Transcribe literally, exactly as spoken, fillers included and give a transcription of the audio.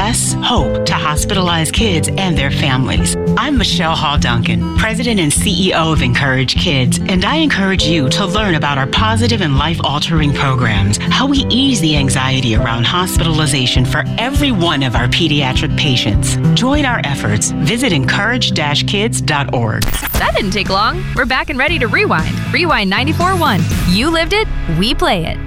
less hope to hospitalized kids and their families. I'm Michelle Hall Duncan, President and C E O of Encourage Kids, and I encourage you to learn about our positive and life-altering programs, how we ease the anxiety around hospitalization for every one of our pediatric patients. Join our efforts. Visit encourage dash kids dot org. That didn't take long. We're back and ready to rewind. Rewind ninety-four point one. You lived it, we play it.